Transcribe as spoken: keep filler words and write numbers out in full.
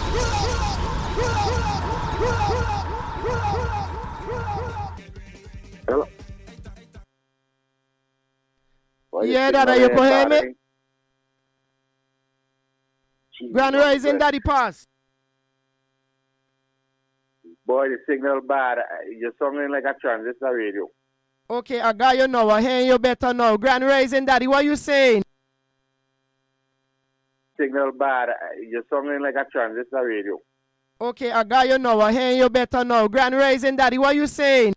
Hello? Yeah, Daddy, you can hear me? Grand Rising, Daddy Pass. Boy, the signal bad. You're sounding like a transistor radio. Okay, I got you now. I hear you better now. Grand Rising, Daddy, what you saying? Signal bad. You're sounding like a transistor radio. Okay, I got you now. I hear you better now. Grand Rising, Daddy, what you saying?